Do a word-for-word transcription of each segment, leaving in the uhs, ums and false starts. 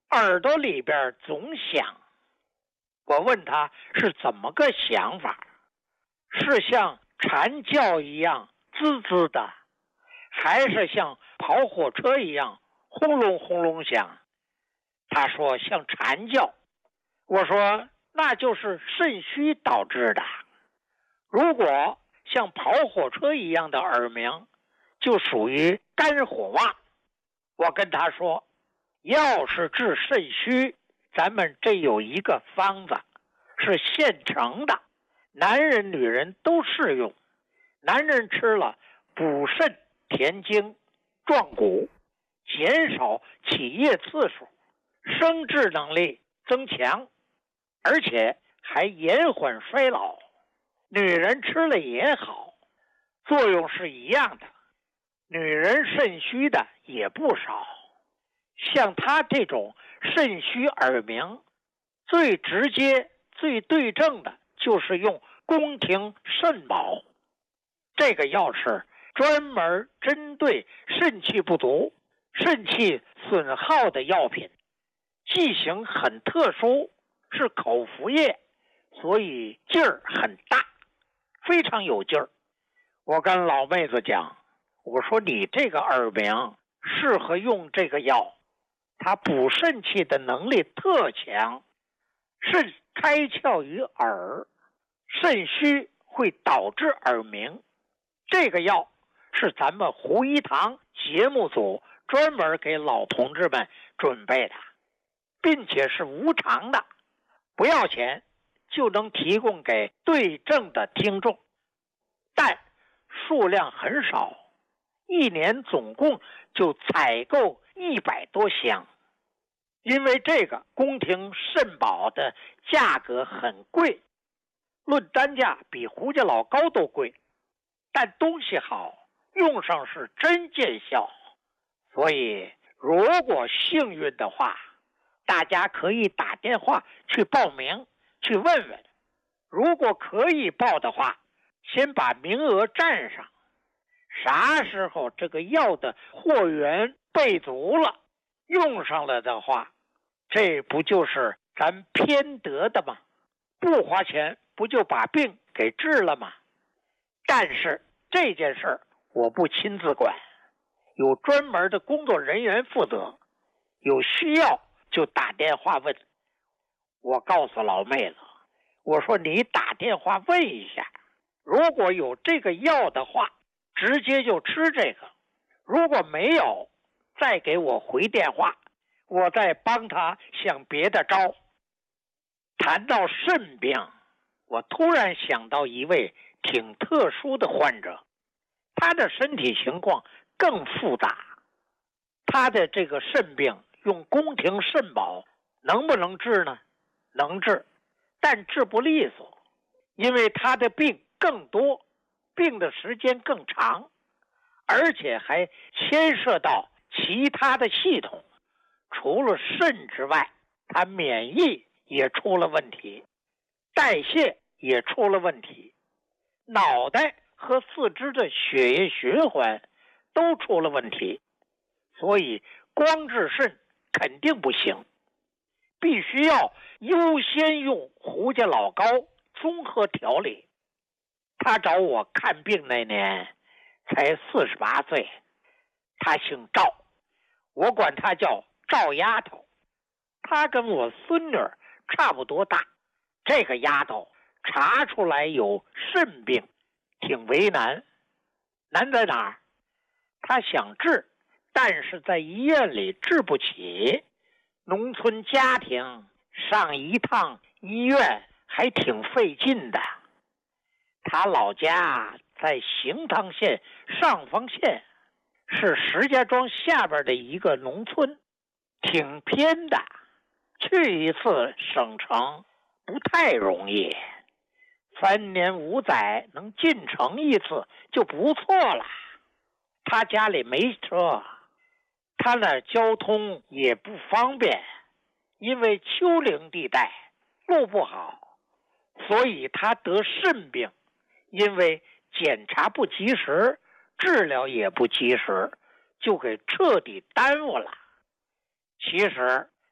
耳朵里边总响。我问他是怎么个想法，是像蝉叫一样滋滋的，还是像跑火车一样轰隆轰隆响？他说像蝉叫。我说那就是肾虚导致的。如果像跑火车一样的耳鸣，就属于肝火旺。我跟他说，要是治肾虚，咱们这有一个方子是现成的，男人女人都适用。男人吃了补肾填精壮骨，减少起夜次数，生殖能力增强，而且还延缓衰老。女人吃了也好，作用是一样的。女人肾虚的也不少，像她这种肾虚耳鸣，最直接最对症的就是用宫廷肾宝。这个药是专门针对肾气不足、肾气损耗的药品，剂型很特殊，是口服液，所以劲儿很大，非常有劲儿。我跟老妹子讲，我说你这个耳鸣适合用这个药，它补肾气的能力特强。肾开窍于耳，肾虚会导致耳鸣。这个药是咱们胡一堂节目组专门给老同志们准备的，并且是无偿的，不要钱就能提供给对症的听众，但数量很少，一年总共就采购一百多箱。因为这个宫廷肾宝的价格很贵，论单价比胡家老高都贵，但东西好，用上是真见效。所以如果幸运的话，大家可以打电话去报名，去问问。如果可以报的话，先把名额占上，啥时候这个药的货源备足了，用上了的话，这不就是咱偏得的吗？不花钱不就把病给治了吗？但是这件事儿我不亲自管，有专门的工作人员负责，有需要就打电话问。我告诉老妹子，我说你打电话问一下，如果有这个药的话，直接就吃这个，如果没有，再给我回电话，我再帮他想别的招。谈到肾病，我突然想到一位挺特殊的患者，他的身体情况更复杂。他的这个肾病用宫廷肾宝能不能治呢？能治，但治不利索，因为他的病更多，病的时间更长，而且还牵涉到其他的系统。除了肾之外，他免疫也出了问题，代谢也出了问题，脑袋和四肢的血液循环都出了问题，所以光治肾肯定不行，必须要优先用胡家老高综合调理。他找我看病那年才四十八岁，他姓赵，我管他叫赵丫头。他跟我孙女差不多大，这个丫头查出来有肾病，挺为难。难在哪儿？他想治，但是在医院里治不起，农村家庭上一趟医院还挺费劲的。他老家在行汤县上方县，是石家庄下边的一个农村，挺偏的，去一次省城不太容易，三年五载能进城一次就不错了。他家里没车，他那交通也不方便，因为丘陵地带路不好，所以他得肾病，因为检查不及时，治疗也不及时，就给彻底耽误了。其实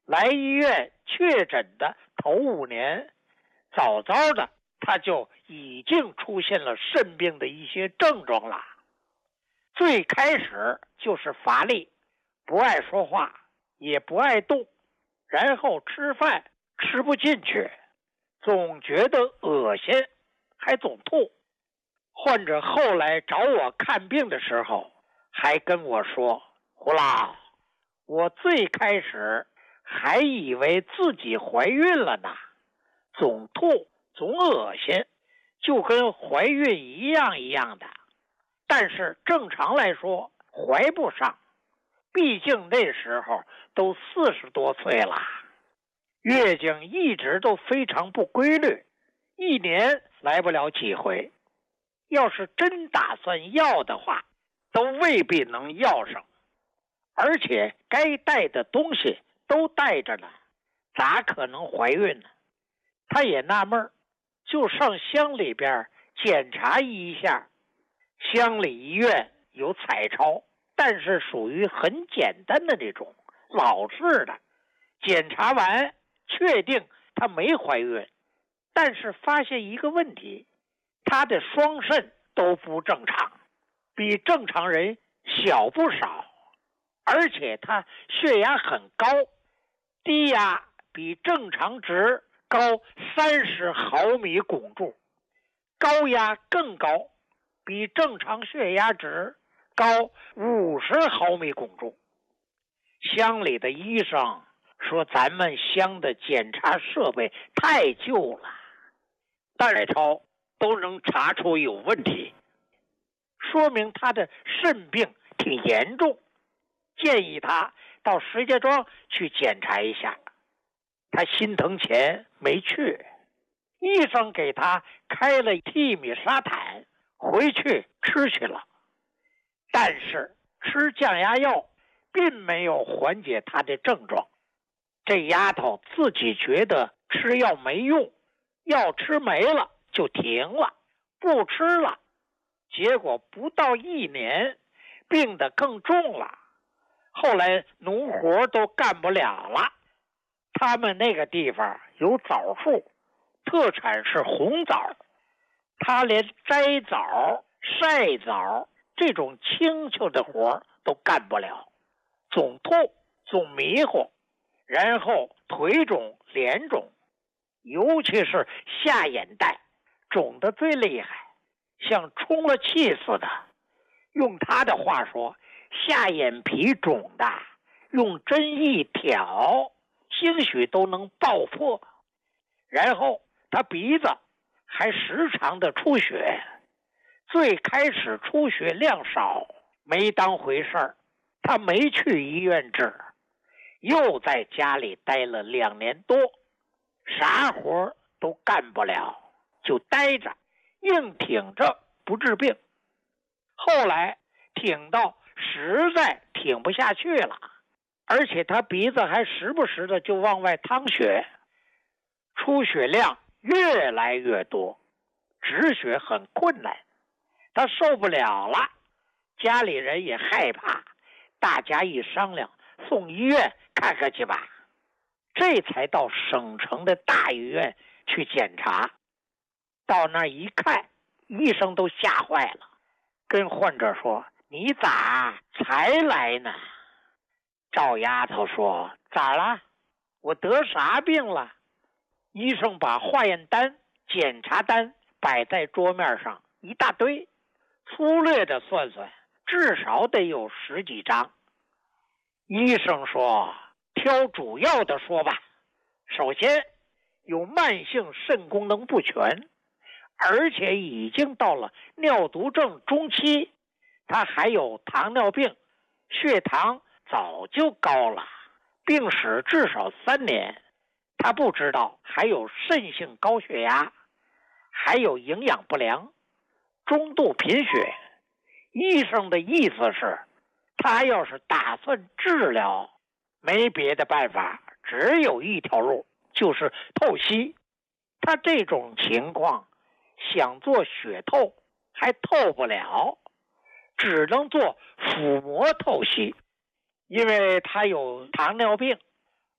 来医院确诊的头五年，早早的他就已经出现了肾病的一些症状了。最开始就是乏力，不爱说话，也不爱动，然后吃饭吃不进去，总觉得恶心，还总吐。患者后来找我看病的时候，还跟我说：“胡老，我最开始还以为自己怀孕了呢，总吐，总恶心，就跟怀孕一样一样的。但是正常来说怀不上，毕竟那时候都四十多岁了，月经一直都非常不规律，一年来不了几回。要是真打算要的话，都未必能要上，而且该带的东西都带着呢，咋可能怀孕呢？”他也纳闷，就上乡里边检查一下。乡里医院有彩超，但是属于很简单的那种老式的。检查完确定她没怀孕，但是发现一个问题，她的双肾都不正常，比正常人小不少，而且她血压很高，低压比正常值高三十毫米汞柱，高压更高，比正常血压值高五十毫米汞柱。乡里的医生说咱们乡的检查设备太旧了，彩超都能查出有问题，说明他的肾病挺严重，建议他到石家庄去检查一下。他心疼钱没去，医生给他开了替米沙坦，回去吃去了。但是吃降压药并没有缓解他的症状，这丫头自己觉得吃药没用，药吃没了就停了，不吃了。结果不到一年，病得更重了，后来农活都干不了了。他们那个地方有枣树，特产是红枣，他连摘枣、晒枣这种轻巧的活都干不了，总吐，总迷糊，然后腿肿、脸肿，尤其是下眼袋肿得最厉害，像充了气似的。用他的话说，下眼皮肿的，用针一挑，兴许都能爆破。然后他鼻子还时常的出血，最开始出血量少，没当回事儿，他没去医院治，又在家里待了两年多，啥活都干不了，就待着，硬挺着不治病。后来挺到实在挺不下去了，而且他鼻子还时不时的就往外淌血，出血量越来越多，止血很困难，他受不了了，家里人也害怕，大家一商量，送医院看看去吧。这才到省城的大医院去检查。到那儿一看，医生都吓坏了，跟患者说：“你咋才来呢？”赵丫头说：“咋了？我得啥病了？”医生把化验单、检查单摆在桌面上一大堆，粗略的算算，至少得有十几张。医生说：“挑主要的说吧。首先，有慢性肾功能不全，而且已经到了尿毒症中期，他还有糖尿病，血糖早就高了，病史至少三年。他不知道还有肾性高血压，还有营养不良，中度贫血。医生的意思是，他要是打算治疗，没别的办法，只有一条路，就是透析。他这种情况想做血透还透不了，只能做腹膜透析，因为他有糖尿病，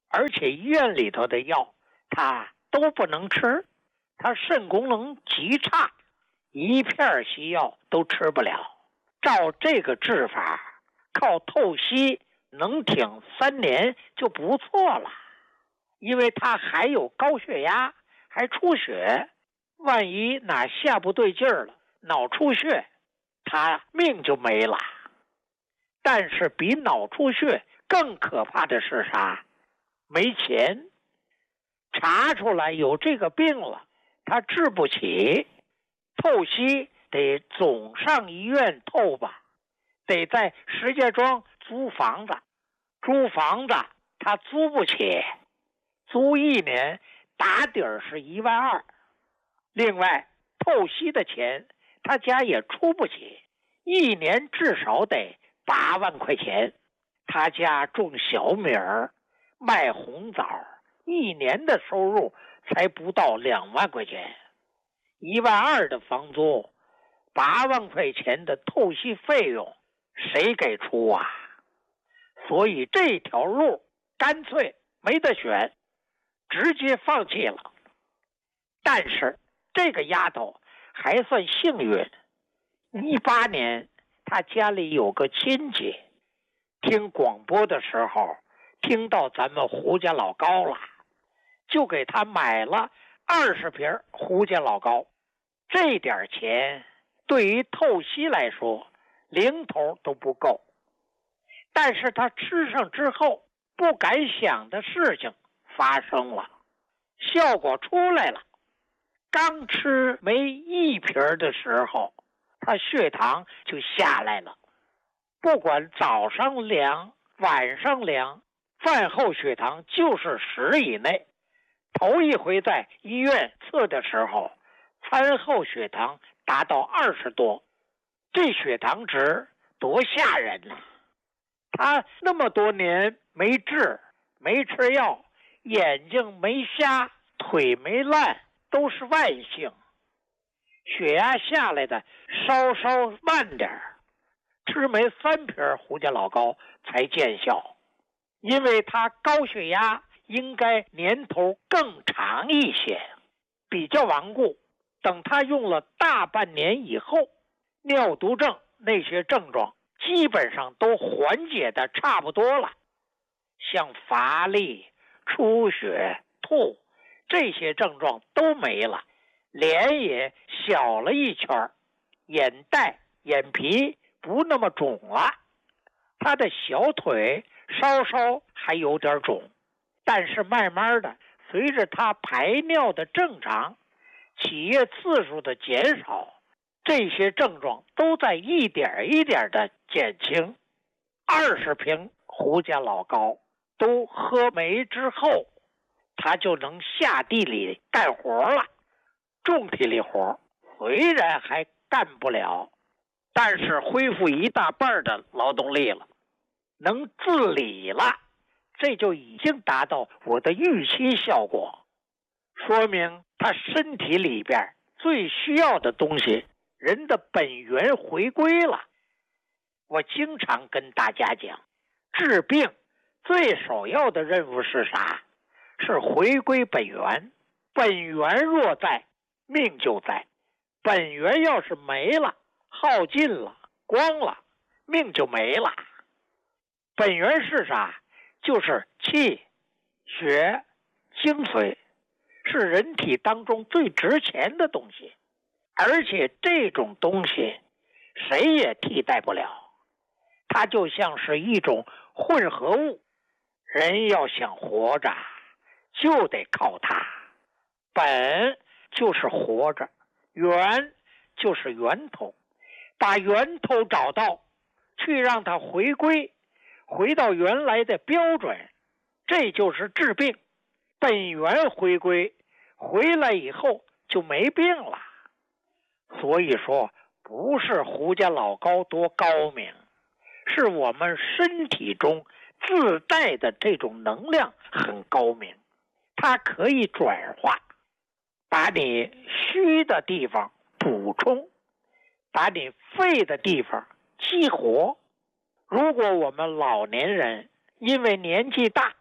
而且医院里头的药他都不能吃，他肾功能极差，一片西药都吃不了。照这个治法，靠透析能挺三年就不错了。因为他还有高血压，还出血，万一哪下不对劲儿了，脑出血，他命就没了。但是比脑出血更可怕的是啥？没钱。查出来有这个病了，他治不起，透析得总上医院透吧，得在石家庄租房子，租房子他租不起，租一年打底儿是一万二，另外透析的钱他家也出不起，一年至少得八万块钱。他家种小米儿，卖红枣，一年的收入才不到两万块钱，一万二的房租，八万块钱的透析费用，谁给出啊？所以这条路干脆没得选，直接放弃了。但是这个丫头还算幸运，一八年她家里有个亲戚，听广播的时候听到咱们胡家老高了，就给他买了二十瓶胡家老高。这点钱对于透析来说零头都不够，但是他吃上之后不敢想的事情发生了，效果出来了。刚吃没一瓶的时候，他血糖就下来了，不管早上量晚上量，饭后血糖就是十以内。头一回在医院测的时候，餐后血糖达到二十多，这血糖值多吓人呐！他那么多年没治没吃药，眼睛没瞎，腿没烂，都是万幸。血压下来的稍稍慢点，吃没三瓶胡家老高才见效。因为他高血压应该年头更长一些，比较顽固。等他用了大半年以后，尿毒症那些症状基本上都缓解的差不多了，像乏力、出血、吐这些症状都没了，脸也小了一圈，眼袋、眼皮不那么肿了，他的小腿稍稍还有点肿，但是慢慢的随着他排尿的正常，起夜次数的减少，这些症状都在一点一点的减轻。二十瓶胡家老高都喝没之后，他就能下地里干活了。重体力活虽然还干不了，但是恢复一大半的劳动力了，能自理了，这就已经达到我的预期效果，说明他身体里边最需要的东西，人的本源回归了。我经常跟大家讲，治病最首要的任务是啥？是回归本源。本源若在，命就在。本源要是没了，耗尽了，光了，命就没了。本源是啥？就是气、血、精髓，是人体当中最值钱的东西，而且这种东西谁也替代不了，它就像是一种混合物，人要想活着就得靠它。本就是活着，源就是源头，把源头找到，去让它回归，回到原来的标准，这就是治病。本源回归，回来以后就没病了。所以说，不是胡家老高多高明，是我们身体中自带的这种能量很高明，它可以转化，把你虚的地方补充，把你废的地方激活。如果我们老年人因为年纪大，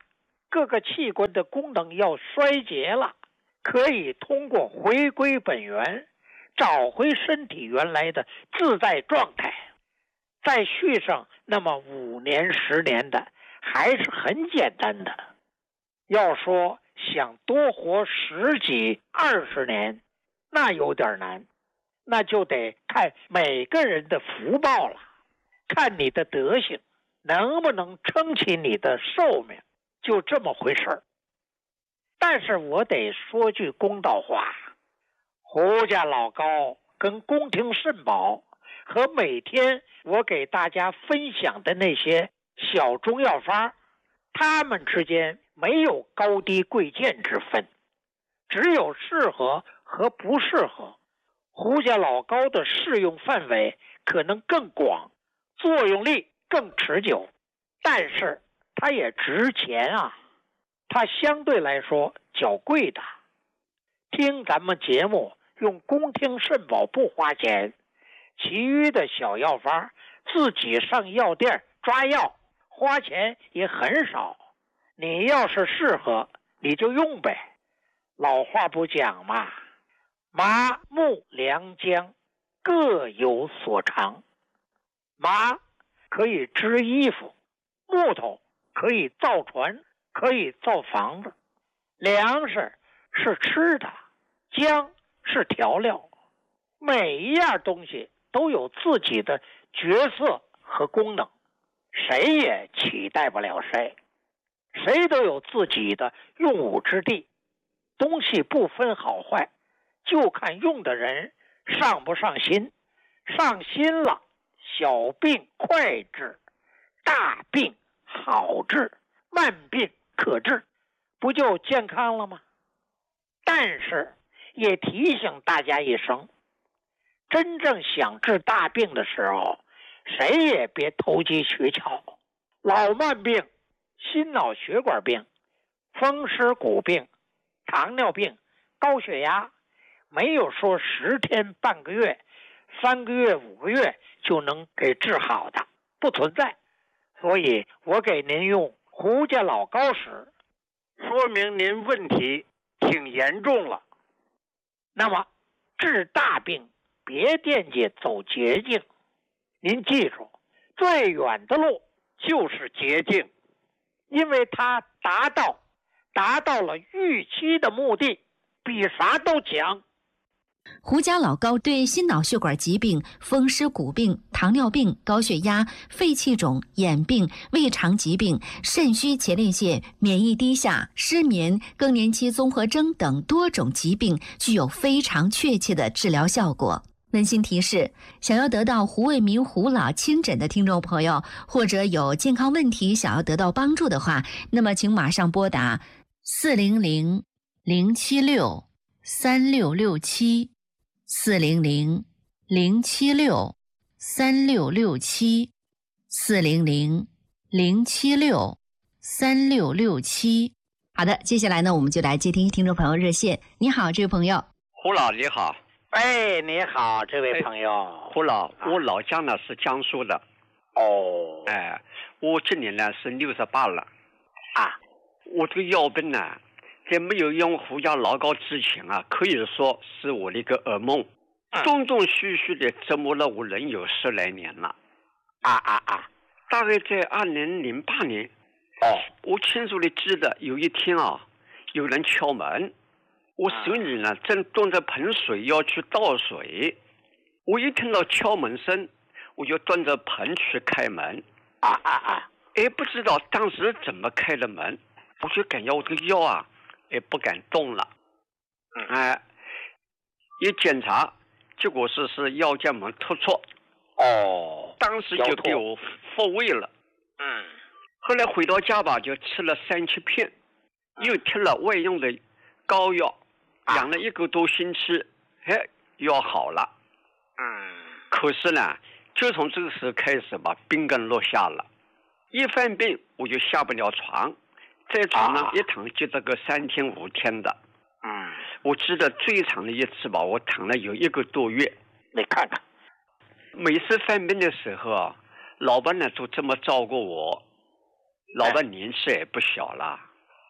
各个器官的功能要衰竭了，可以通过回归本源，找回身体原来的自在状态，再续上那么五年十年的，还是很简单的。要说想多活十几二十年，那有点难，那就得看每个人的福报了，看你的德行能不能撑起你的寿命，就这么回事儿。但是我得说句公道话，胡家老高跟宫廷肾宝和每天我给大家分享的那些小中药方，他们之间没有高低贵贱之分，只有适合和不适合。胡家老高的适用范围可能更广，作用力更持久，但是它也值钱啊，它相对来说较贵的。听咱们节目用宫廷肾宝不花钱，其余的小药方自己上药店抓药，花钱也很少。你要是适合你就用呗，老话不讲嘛，麻木良姜各有所长。麻可以织衣服，木头可以造船，可以造房子，粮食是吃的，姜是调料，每一样东西都有自己的角色和功能，谁也取代不了谁，谁都有自己的用武之地。东西不分好坏，就看用的人上不上心。上心了，小病快治，大病好治，慢病可治，不就健康了吗？但是也提醒大家一声，真正想治大病的时候，谁也别投机取巧。老慢病、心脑血管病、风湿骨病、糖尿病、高血压，没有说十天半个月三个月五个月就能给治好的，不存在。所以我给您用胡家老高时，说明您问题挺严重了。那么治大病别惦记走捷径，您记住，最远的路就是捷径，因为它达到达到了预期的目的，比啥都强。 胡家老高对心脑血管疾病、风湿骨病、糖尿病、高血压、肺气肿、眼病、胃肠疾病、肾虚前列腺、免疫低下、失眠、更年期综合征等多种疾病具有非常确切的治疗效果。温馨提示，想要得到胡卫民胡老亲诊的听众朋友，或者有健康问题想要得到帮助的话，那么请马上拨打四零零零七六三六六七四零零零七六三六六七四零零零七六三六六七。好的，接下来呢，我们就来接听听众朋友热线。你好，这位朋友。 胡老你好。 哎，你好，这位朋友。 哎、胡老，我老家呢是江苏的。 哦。 哎，我今年呢是六十八了。 啊。 我这个腰病呢，在没有用胡家老高之前啊，可以说是我的一个噩梦， 嗯、 断断续续的折磨了我人有十来年了。 啊啊啊！ 大概在二零零八年， 哦， 我清楚的记得有一天啊，有人敲门，我手里呢正端着盆水要去倒水，我一听到敲门声，我就端着盆去开门。 啊啊啊！ 哎，不知道当时怎么开了门，我就感觉我这个腰啊，也不敢动了。 嗯， 哎，一检查，结果是是腰间盘突出。 哦， 当时就给我复位了。 嗯， 后来回到家吧，就吃了三七片，又贴了外用的膏药，养了一个多星期，哎，药好了。 嗯， 可是呢，就从这个时候开始吧，病根落下了。一犯病我就下不了床，在床上一躺就这个三天五天的。 嗯， 我记得最长的一次吧，我躺了有一个多月。 你看看， 每次犯病的时候啊，老伴呢都这么照顾我。老伴年纪也不小了，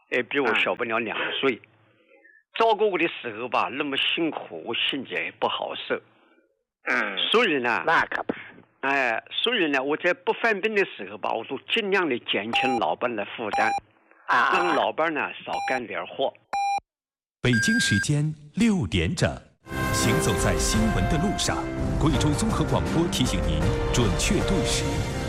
哎，比我小不了两岁。照顾我的时候吧，那么辛苦，我心情也不好受。 嗯， 所以呢， 那可不是。 哎，所以呢，我在不犯病的时候吧，我都尽量的减轻老伴的负担， 啊， 让老伴呢少干点活。 北京时间六点整，行走在新闻的路上，贵州综合广播提醒您准确对时。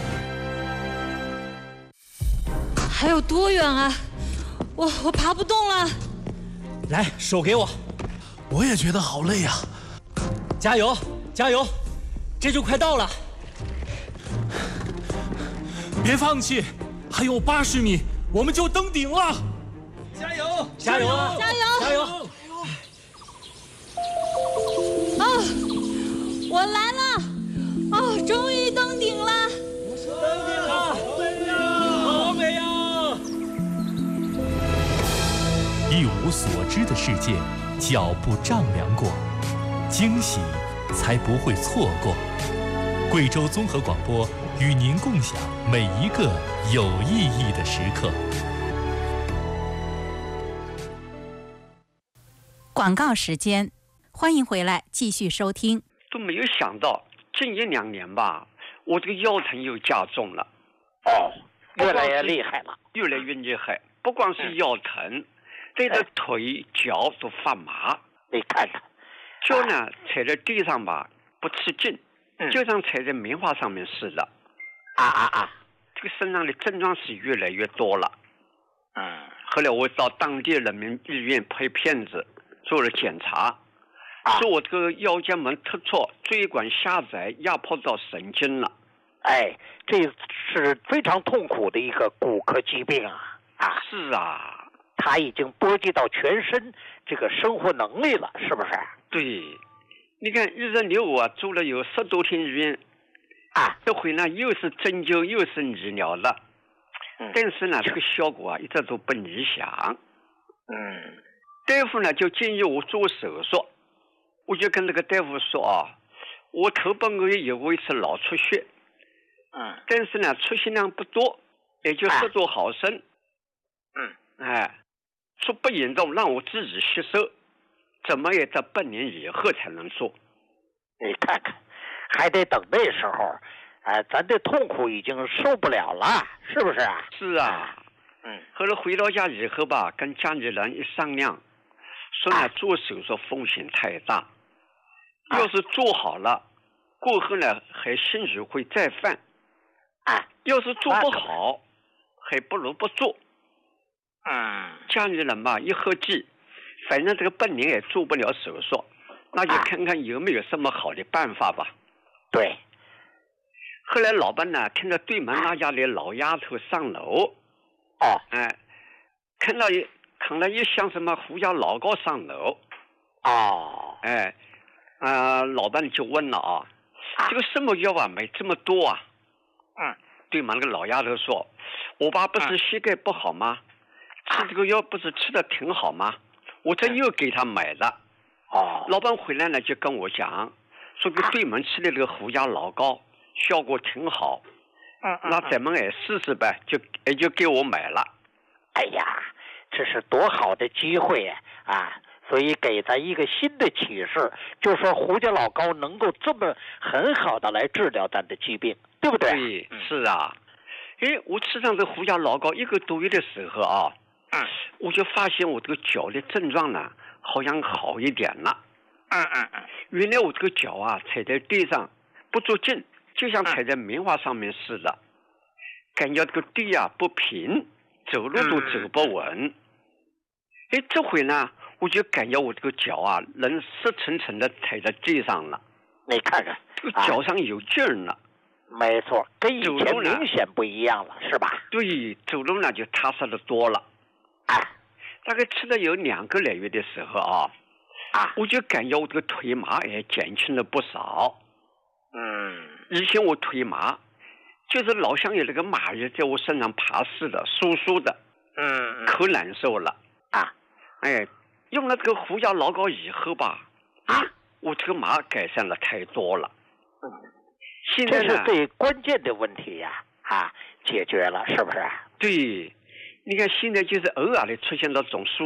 还有多远啊？我我爬不动了。 来，手给我。 我也觉得好累啊！ 加油，加油，这就快到了。 别放弃，还有八十米，我们就登顶了。 加油，加油啊！ 加油， 加油！ 啊，我来了！哦，终于登顶了！ 登顶了！好美呀！ 一无所知的世界，脚步丈量过，惊喜才不会错过。贵州综合广播与您共享每一个有意义的时刻。 广告时间，欢迎回来继续收听。 都没有想到近一两年吧，我这个腰疼又加重了。 哦，越来越厉害了， 越来越厉害。不光是腰疼，这个腿脚都发麻。 你看看， 脚呢踩在地上吧不吃劲， 嗯、 就像踩在棉花上面似的。 啊啊啊！ 这个身上的症状是越来越多了。 嗯。 后来我到当地人民医院拍片子做了检查， 啊、 说我这个腰间盘突出、椎管狭窄，压迫到神经了。 哎，这是非常痛苦的一个骨科疾病啊！啊， 是啊， 它已经波及到全身这个生活能力了，是不是？ 对，你看一直留我住了有十多天医院， 啊， 这回呢又是针灸又是理疗了， 嗯、 但是呢这个效果啊一直都不理想。 嗯， 大夫呢就建议我做手术，我就跟那个大夫说啊，我头半个月有过一次脑出血。 嗯， 但是呢，出血量不多，也就十多毫升。 嗯， 哎，说不严重，让我自己吸收，怎么也得半年以后才能做。 你看看，还得等那时候，哎，咱这痛苦已经受不了了，是不是啊？ 是啊。 嗯。 后来回到家以后吧，跟家里人一商量，说呢，做手术风险太大，要是做好了，过后呢还兴许会再犯。 啊， 要是做不好，还不如不做。 嗯， 家里人吧一合计，反正这个半年也做不了手术，那就看看有没有什么好的办法吧。 对。 后来老伴呢，听到对门那家的老丫头上楼， 哦， 哎，看到一扛了一箱什么胡椒老糕上楼， 哦， 哎，啊、呃，老伴就问了啊，这个什么药啊买这么多啊？ 嗯， 对嘛，那个老丫头说：“我爸不是膝盖不好吗？嗯、吃这个药不是吃的挺好吗？我这又给他买了。” 哦， 老板回来呢就跟我讲，说给对门吃的这个胡椒老糕效果挺好。 嗯嗯， 那咱们也试试呗，就也就给我买了。 哎呀，这是多好的机会呀！啊，所以给咱一个新的启示，就说胡椒老糕能够这么很好的来治疗咱的疾病。对不对？ 对，是啊。哎，我吃上这胡椒老糕一个多月的时候啊， 嗯， 我就发现我这个脚的症状呢，好像好一点了。 嗯嗯嗯。 原来我这个脚啊，踩在地上不着劲，就像踩在棉花上面似的，嗯、感觉这个地啊不平，走路都走不稳。哎、嗯，这回呢，我就感觉我这个脚啊，能实诚诚的踩在地上了。 你看看， 这个脚上有劲儿了。啊没错，跟以前明显不一样了，是吧？ 对，走路呢就踏实的多了。 啊， 大概吃了有两个来月的时候啊， 啊， 我就感觉我这个腿麻也减轻了不少。 嗯， 以前我腿麻，就是老像有那个蚂蚁在我身上爬似的，酥酥的， 嗯， 可难受了啊。 哎，用了这个胡椒老糕以后吧，啊，我这个麻改善了太多了。 嗯。 现在这是最关键的问题呀、啊，啊，解决了，是不是？ 对， 你看现在就是偶尔的出现到这种书